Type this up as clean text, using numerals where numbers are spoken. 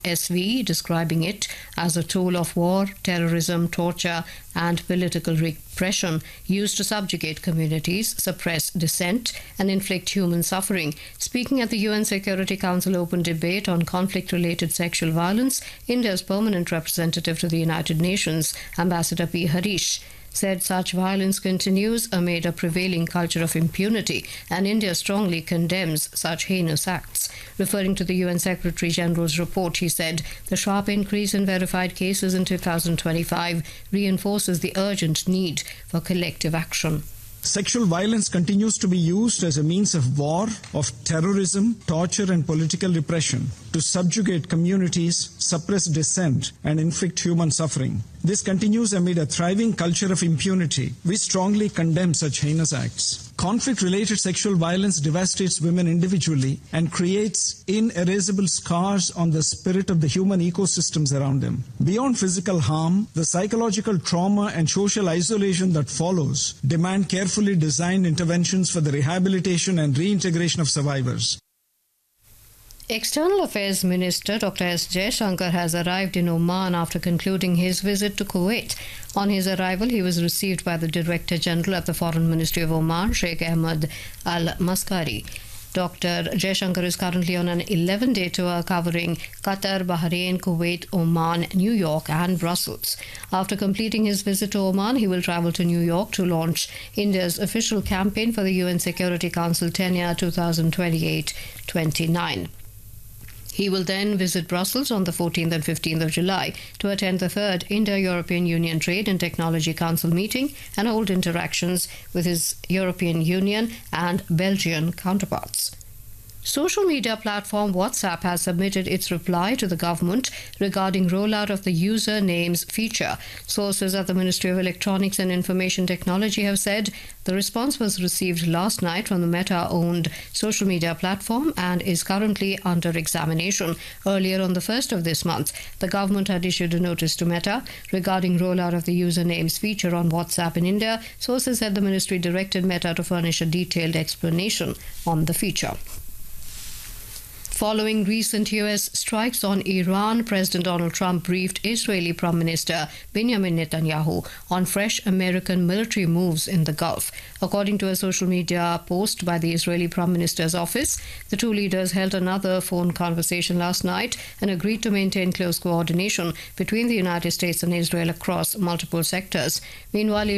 SV, describing it as a tool of war, terrorism, torture, and political repression used to subjugate communities, suppress dissent, and inflict human suffering. Speaking at the UN Security Council open debate on conflict-related sexual violence, India's permanent representative to the United Nations, Ambassador P. Harish, said such violence continues amid a prevailing culture of impunity, and India strongly condemns such heinous acts. Referring to the UN Secretary General's report, he said the sharp increase in verified cases in 2025 reinforces the urgent need for collective action. Sexual violence continues to be used as a means of war, of terrorism, torture, and political repression to subjugate communities, suppress dissent, and inflict human suffering. This continues amid a thriving culture of impunity. We strongly condemn such heinous acts. Conflict-related sexual violence devastates women individually and creates inerasable scars on the spirit of the human ecosystems around them. Beyond physical harm, the psychological trauma and social isolation that follows demand carefully designed interventions for the rehabilitation and reintegration of survivors. External Affairs Minister Dr. S. Jaishankar has arrived in Oman after concluding his visit to Kuwait. On his arrival, he was received by the Director General at the Foreign Ministry of Oman, Sheikh Ahmed Al Maskari. Dr. Jaishankar is currently on an 11-day tour covering Qatar, Bahrain, Kuwait, Oman, New York and Brussels. After completing his visit to Oman, he will travel to New York to launch India's official campaign for the UN Security Council tenure 2028-29. He will then visit Brussels on the 14th and 15th of July to attend the third India-European Union Trade and Technology Council meeting and hold interactions with his European Union and Belgian counterparts. Social media platform WhatsApp has submitted its reply to the government regarding rollout of the user names feature. Sources at the Ministry of Electronics and Information Technology have said the response was received last night from the Meta-owned social media platform and is currently under examination. Earlier on the 1st of this month, the government had issued a notice to Meta regarding rollout of the user names feature on WhatsApp in India. Sources said the ministry directed Meta to furnish a detailed explanation on the feature. Following recent U.S. strikes on Iran, President Donald Trump briefed Israeli Prime Minister Benjamin Netanyahu on fresh American military moves in the Gulf. According to a social media post by the Israeli Prime Minister's office, the two leaders held another phone conversation last night and agreed to maintain close coordination between the United States and Israel across multiple sectors. Meanwhile,